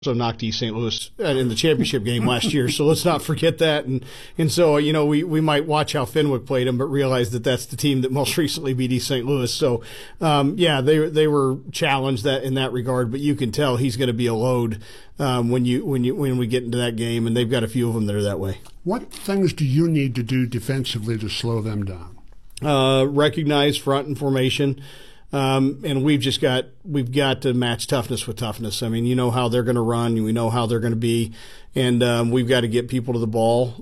also knocked East St. Louis in the championship game last year, so let's not forget that. And so, we might watch how Fenwick played them, but realize that that's the team that most recently beat East St. Louis. So, they were challenged in that regard, but you can tell he's going to be a load when we get into that game, and they've got a few of them that are that way. What things do you need to do defensively to slow them down? Recognize front and formation. And we've got to match toughness with toughness. I mean, you know how they're going to run, we know how they're going to be, and we've got to get people to the ball.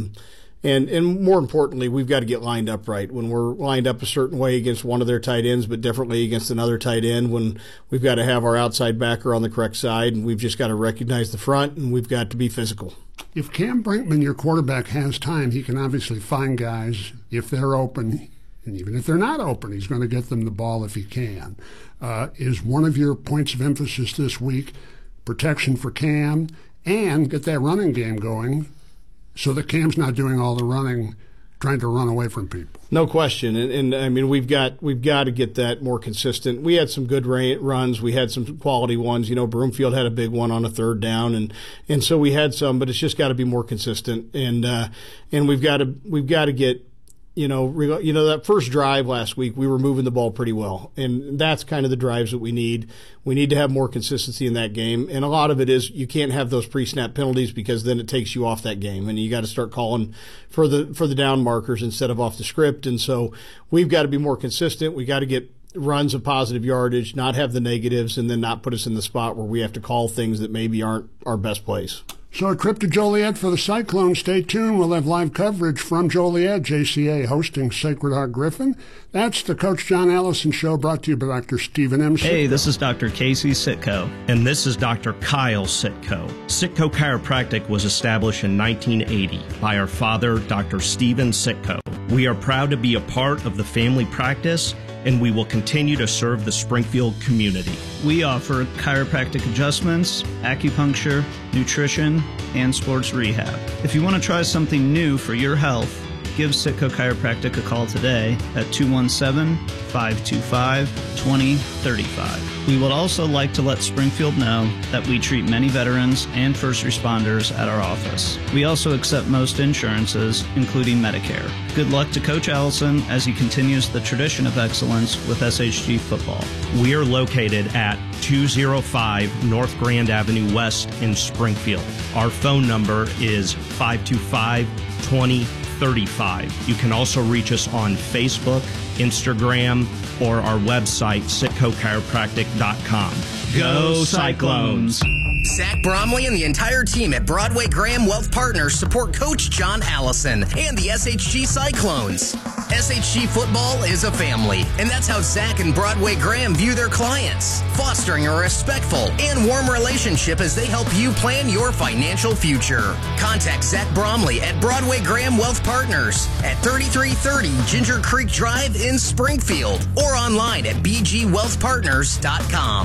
And more importantly, we've got to get lined up right. When we're lined up a certain way against one of their tight ends, but differently against another tight end, when we've got to have our outside backer on the correct side, and we've just got to recognize the front, and we've got to be physical. If Cam Brinkman, your quarterback, has time, he can obviously find guys if they're open. And even if they're not open, he's going to get them the ball if he can. Is one of your points of emphasis this week protection for Cam and get that running game going so that Cam's not doing all the running, trying to run away from people? No question. And I mean, we've got to get that more consistent. We had some good runs. We had some quality ones. Broomfield had a big one on a third down, and so we had some, but it's just got to be more consistent. And we've got to get. That first drive last week, we were moving the ball pretty well. And that's kind of the drives that we need. We need to have more consistency in that game. And a lot of it is you can't have those pre-snap penalties because then it takes you off that game. And you got to start calling for the down markers instead of off the script. And so we've got to be more consistent. We got to get runs of positive yardage, not have the negatives, and then not put us in the spot where we have to call things that maybe aren't our best plays. So a trip to Joliet for the Cyclones. Stay tuned. We'll have live coverage from Joliet. JCA hosting Sacred Heart Griffin. That's the Coach John Allison Show, brought to you by Dr. Stephen M. Sitko. Hey, this is Dr. Casey Sitko. And this is Dr. Kyle Sitko. Sitko Chiropractic was established in 1980 by our father, Dr. Stephen Sitko. We are proud to be a part of the family practice, and we will continue to serve the Springfield community. We offer chiropractic adjustments, acupuncture, nutrition, and sports rehab. If you want to try something new for your health, give Sitko Chiropractic a call today at 217-525-2035. We would also like to let Springfield know that we treat many veterans and first responders at our office. We also accept most insurances, including Medicare. Good luck to Coach Allison as he continues the tradition of excellence with SHG football. We are located at 205 North Grand Avenue West in Springfield. Our phone number is 525-2035. You can also reach us on Facebook, Instagram, or our website, SitkoChiropractic.com. Go Cyclones! Zach Bromley and the entire team at Broadway Graham Wealth Partners support Coach John Allison and the SHG Cyclones. SHG football is a family, and that's how Zach and Broadway Graham view their clients, fostering a respectful and warm relationship as they help you plan your financial future. Contact Zach Bromley at Broadway Graham Wealth Partners at 3330 Ginger Creek Drive in Springfield or online at bgwealthpartners.com.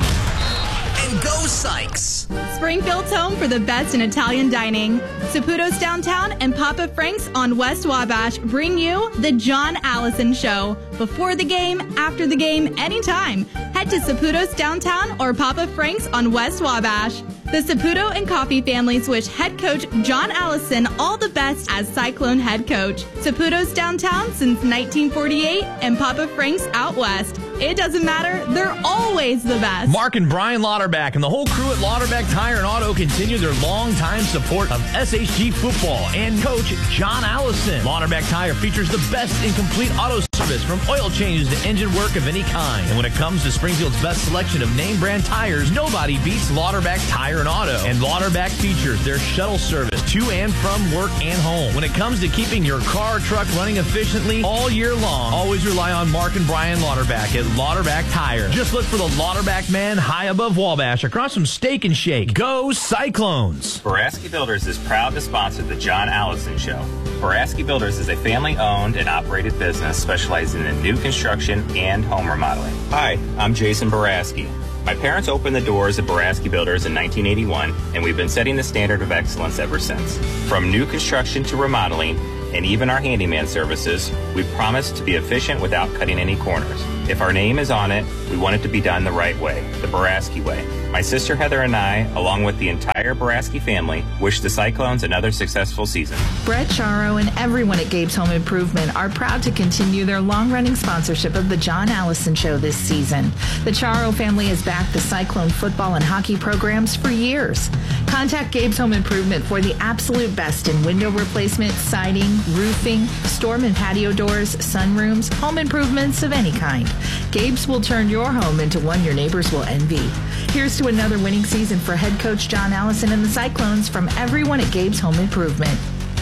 And go Sykes! Springfield's home for the best in Italian dining. Saputo's Downtown and Papa Frank's on West Wabash bring you The John Allison Show. Before the game, after the game, anytime. Head to Saputo's Downtown or Papa Frank's on West Wabash. The Saputo and Coffee families wish head coach John Allison all the best as Cyclone head coach. Saputo's Downtown since 1948 and Papa Frank's out west. It doesn't matter, they're always the best. Mark and Brian Lauterbach and the whole crew at Lauterbach Tire and Auto continue their long-time support of SHG football and Coach John Allison. Lauterbach Tire features the best in complete auto service, from oil changes to engine work of any kind. And when it comes to Springfield's best selection of name brand tires, nobody beats Lauterbach Tire and Auto. And Lauterbach features their shuttle service to and from work and home. When it comes to keeping your car or truck running efficiently all year long, always rely on Mark and Brian Lauterbach at Lauterbach Tire. Just look for the Lauterbach man high above Wabash across from Steak and Shake. Go Cyclones! Boraski Builders is proud to sponsor the John Allison Show. Boraski Builders is a family-owned and operated business specializing in new construction and home remodeling. Hi, I'm Jason Boraski. My parents opened the doors of Boraski Builders in 1981, and we've been setting the standard of excellence ever since. From new construction to remodeling, and even our handyman services, we promise to be efficient without cutting any corners. If our name is on it, we want it to be done the right way, the Boraski way. My sister Heather and I, along with the entire Baraski family, wish the Cyclones another successful season. Brett Charo and everyone at Gabe's Home Improvement are proud to continue their long-running sponsorship of the John Allison Show this season. The Charo family has backed the Cyclone football and hockey programs for years. Contact Gabe's Home Improvement for the absolute best in window replacement, siding, roofing, storm and patio doors, sunrooms, home improvements of any kind. Gabe's will turn your home into one your neighbors will envy. Here's to another winning season for head coach John Allison and the Cyclones from everyone at Gabe's Home Improvement.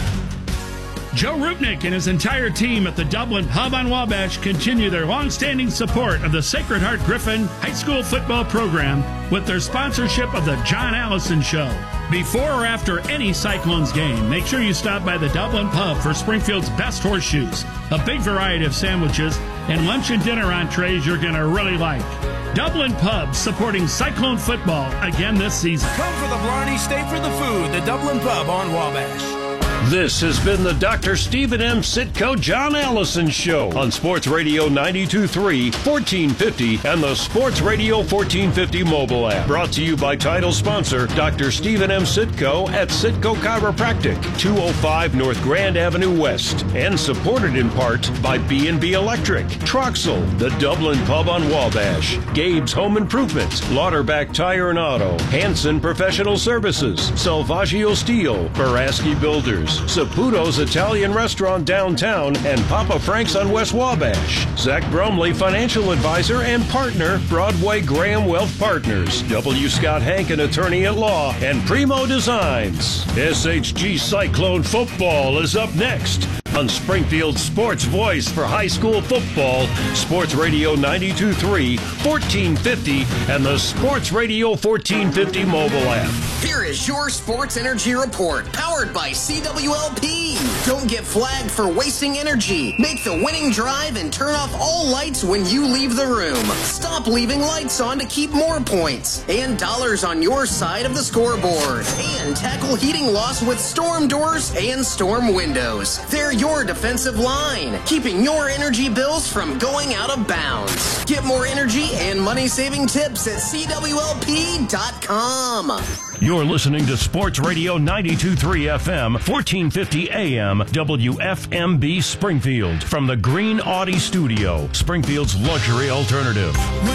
Joe Rupnick and his entire team at the Dublin Pub on Wabash continue their long-standing support of the Sacred Heart Griffin High School football program with their sponsorship of the John Allison Show. Before or after any Cyclones game, make sure you stop by the Dublin Pub for Springfield's best horseshoes, a big variety of sandwiches, and lunch and dinner entrees you're going to really like. Dublin Pub supporting Cyclone football again this season. Come for the Blarney, stay for the food. The Dublin Pub on Wabash. This has been the Dr. Stephen M. Sitko John Allison Show on Sports Radio 92.3, 1450, and the Sports Radio 1450 mobile app. Brought to you by title sponsor Dr. Stephen M. Sitko at Sitko Chiropractic, 205 North Grand Avenue West, and supported in part by B&B Electric, Troxel, the Dublin Pub on Wabash, Gabe's Home Improvement, Lauterbach Tire and Auto, Hanson Professional Services, Salvaggio Steel, Baraski Builders, Saputo's Italian Restaurant downtown, and Papa Frank's on West Wabash. Zach Bromley, financial advisor and partner, Broadway Graham Wealth Partners. W. Scott Hankin, attorney at law, and Primo Designs. SHG Cyclone football is up next on Springfield's sports voice for high school football, Sports Radio 92.3, 1450, and the Sports Radio 1450 mobile app. Here is your Sports Energy Report, powered by CWLP. Don't get flagged for wasting energy. Make the winning drive and turn off all lights when you leave the room. Stop leaving lights on to keep more points and dollars on your side of the scoreboard. And tackle heating loss with storm doors and storm windows. They're your defensive line, keeping your energy bills from going out of bounds. Get more energy and money-saving tips at CWLP.com. You're listening to Sports Radio 92.3 FM, 1450 AM, WFMB Springfield. From the Green Audi Studio, Springfield's luxury alternative.